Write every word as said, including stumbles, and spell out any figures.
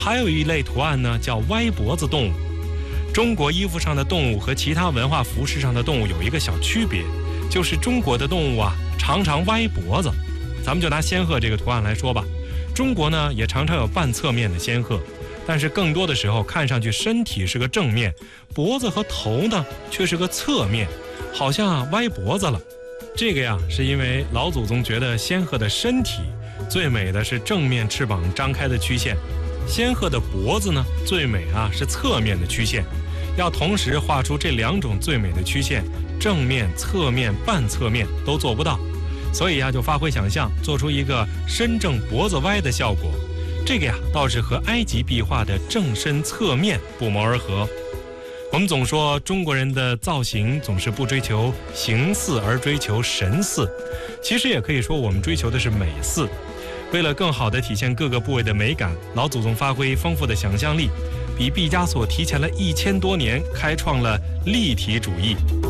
还有一类图案呢，叫歪脖子动物。中国衣服上的动物和其他文化服饰上的动物有一个小区别，就是中国的动物啊常常歪脖子。咱们就拿仙鹤这个图案来说吧，中国呢也常常有半侧面的仙鹤，但是更多的时候看上去身体是个正面，脖子和头呢却是个侧面，好像啊歪脖子了。这个呀是因为老祖宗觉得仙鹤的身体最美的是正面翅膀张开的曲线，仙鹤的脖子呢最美啊是侧面的曲线，要同时画出这两种最美的曲线，正面、侧面、半侧面都做不到，所以呀就发挥想象，做出一个身正脖子歪的效果。这个呀倒是和埃及壁画的正身侧面不谋而合。我们总说中国人的造型总是不追求形似而追求神似，其实也可以说我们追求的是美似。为了更好地体现各个部位的美感，老祖宗发挥丰富的想象力，比毕加索提前了一千多年，开创了立体主义。